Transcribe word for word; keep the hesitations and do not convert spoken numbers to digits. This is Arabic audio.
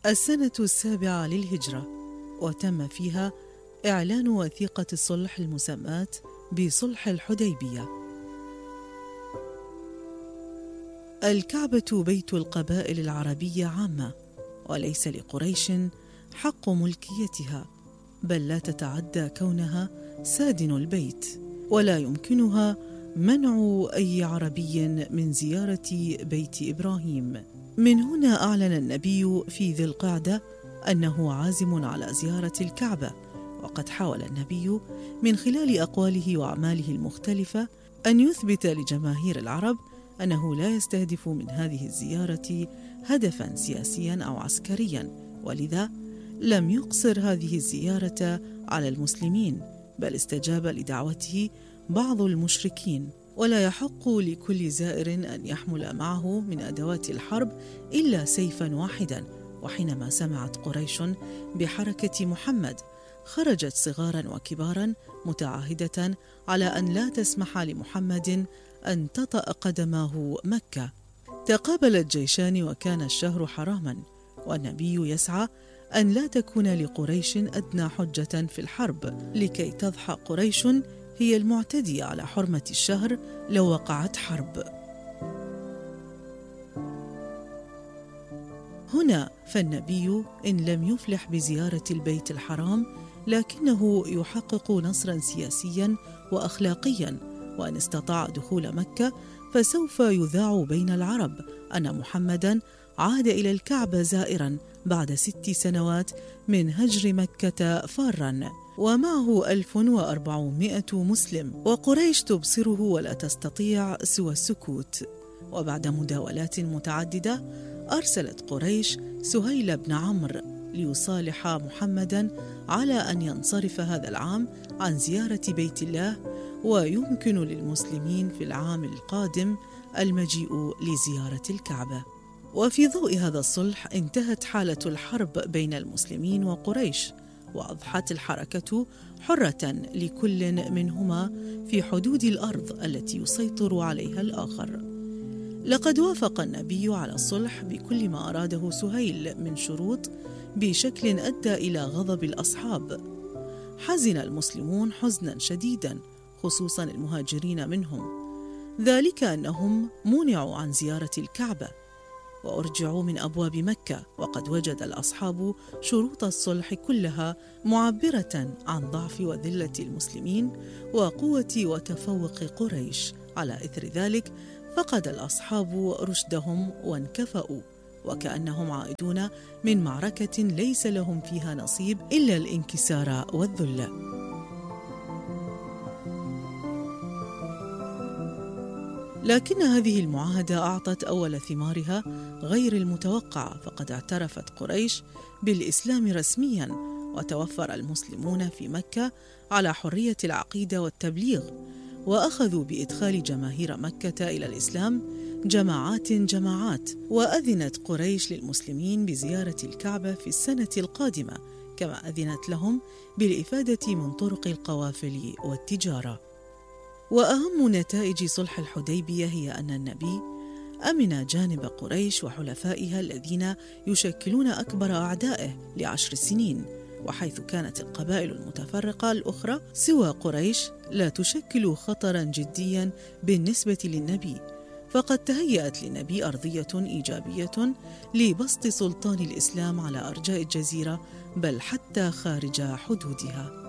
السنة السابعة للهجرة، وتم فيها إعلان وثيقة الصلح المسماة بصلح الحديبية. الكعبة بيت القبائل العربية عامة، وليس لقريش حق ملكيتها، بل لا تتعدى كونها سادن البيت، ولا يمكنها منع أي عربي من زيارة بيت إبراهيم. من هنا أعلن النبي في ذي القعدة أنه عازم على زيارة الكعبة، وقد حاول النبي من خلال أقواله وأعماله المختلفة أن يثبت لجماهير العرب أنه لا يستهدف من هذه الزيارة هدفاً سياسياً أو عسكرياً، ولذا لم يقصر هذه الزيارة على المسلمين، بل استجاب لدعوته بعض المشركين. ولا يحق لكل زائر أن يحمل معه من أدوات الحرب إلا سيفاً واحداً. وحينما سمعت قريش بحركة محمد خرجت صغاراً وكباراً متعاهدة على أن لا تسمح لمحمد أن تطأ قدماه مكة. تقابل الجيشان وكان الشهر حراما، والنبي يسعى أن لا تكون لقريش أدنى حجة في الحرب، لكي تضحى قريش هي المعتدية على حرمة الشهر لو وقعت حرب. هنا فالنبي إن لم يفلح بزيارة البيت الحرام، لكنه يحقق نصرا سياسيا وأخلاقيا، وإن استطاع دخول مكة فسوف يذاع بين العرب أن محمدا عاد إلى الكعبة زائرا بعد ست سنوات من هجر مكة فارا، ومعه ألف وأربعمائة مسلم، وقريش تبصره ولا تستطيع سوى السكوت. وبعد مداولات متعددة أرسلت قريش سهيل بن عمرو ليصالح محمدا على أن ينصرف هذا العام عن زيارة بيت الله، ويمكن للمسلمين في العام القادم المجيء لزيارة الكعبة. وفي ضوء هذا الصلح انتهت حالة الحرب بين المسلمين وقريش، وأضحت الحركة حرة لكل منهما في حدود الأرض التي يسيطر عليها الآخر. لقد وافق النبي على الصلح بكل ما أراده سهيل من شروط بشكل أدى إلى غضب الأصحاب. حزن المسلمون حزنا شديدا، خصوصا المهاجرين منهم، ذلك أنهم منعوا عن زيارة الكعبة وأرجعوا من أبواب مكة، وقد وجد الأصحاب شروط الصلح كلها معبرة عن ضعف وذلة المسلمين وقوة وتفوق قريش. على إثر ذلك فقد الأصحاب رشدهم وانكفأوا، وكأنهم عائدون من معركة ليس لهم فيها نصيب إلا الانكسار والذل. لكن هذه المعاهدة أعطت أول ثمارها غير المتوقعة، فقد اعترفت قريش بالإسلام رسمياً، وتوفر المسلمون في مكة على حرية العقيدة والتبليغ، وأخذوا بإدخال جماهير مكة إلى الإسلام جماعات جماعات. وأذنت قريش للمسلمين بزيارة الكعبة في السنة القادمة، كما أذنت لهم بالإفادة من طرق القوافل والتجارة. وأهم نتائج صلح الحديبية هي أن النبي أمن جانب قريش وحلفائها الذين يشكلون أكبر أعدائه لعشر سنين، وحيث كانت القبائل المتفرقة الأخرى سوى قريش لا تشكل خطراً جدياً بالنسبة للنبي، فقد تهيأت للنبي أرضية إيجابية لبسط سلطان الإسلام على أرجاء الجزيرة، بل حتى خارج حدودها.